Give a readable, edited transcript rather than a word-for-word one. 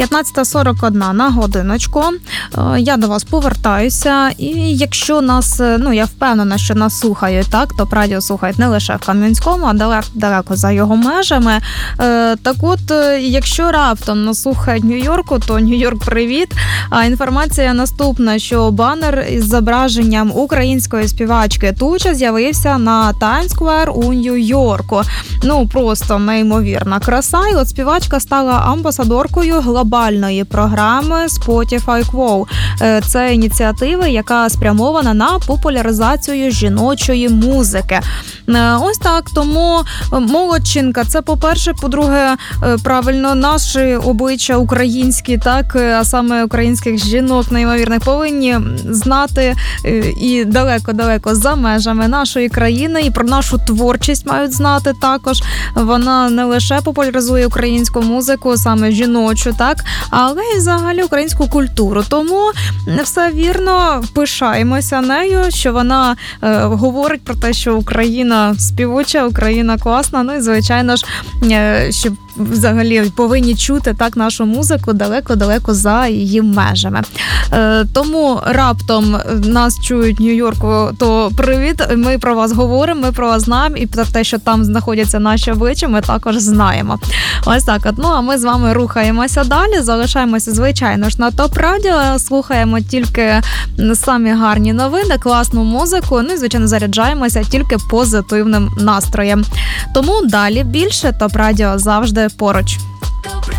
19:41 на годиночку. Я до вас повертаюся. І якщо нас, я впевнена, що нас слухають, так, то радіо слухають не лише в Кам'янському, а далеко за його межами. Так от, якщо раптом нас слухають Нью-Йорку, то Нью-Йорк, привіт. А інформація наступна, що банер із зображенням української співачки Туча з'явився на Таймс-сквер у Нью-Йорку. Просто неймовірна краса. І от співачка стала амбасадоркою глобальної програми Spotify Quo. Це ініціатива, яка спрямована на популяризацію жіночої музики. Ось так, тому молодчинка. Це, по-перше. По-друге, правильно, наші обличчя українські, так, а саме українських жінок неймовірних, повинні знати і далеко-далеко за межами нашої країни, і про нашу творчість мають знати також. Вона не лише популяризує українську музику, саме жіночу, так, але й взагалі українську культуру. Тому все вірно, пишаємося нею, що вона говорить про те, що Україна співуча, Україна класна, і, звичайно ж, що взагалі повинні чути так нашу музику далеко-далеко за її межами. Тому раптом нас чують в Нью-Йорку, то привіт, ми про вас говоримо, ми про вас знаємо, і про те, що там знаходяться наші обличчя, ми також знаємо. Ось так. А ми з вами рухаємося далі, залишаємося, звичайно ж, на ТОП Радіо, слухаємо тільки самі гарні новини, класну музику, і, звичайно, заряджаємося тільки позитивним настроєм. Тому далі більше ТОП Радіо завжди поруч.